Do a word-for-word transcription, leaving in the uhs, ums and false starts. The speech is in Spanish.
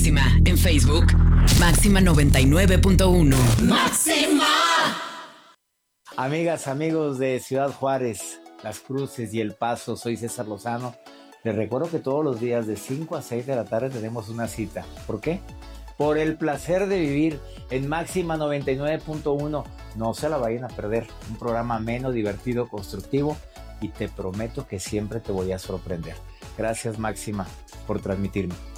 Máxima en Facebook, Máxima noventa y nueve punto uno. ¡Máxima! Amigas, amigos de Ciudad Juárez, Las Cruces y El Paso, soy César Lozano. Les recuerdo que todos los días de cinco a seis de la tarde tenemos una cita. ¿Por qué? Por el placer de vivir en Máxima noventa y nueve punto uno. No se la vayan a perder. Un programa ameno, divertido, constructivo, y te prometo que siempre te voy a sorprender. Gracias, Máxima, por transmitirme.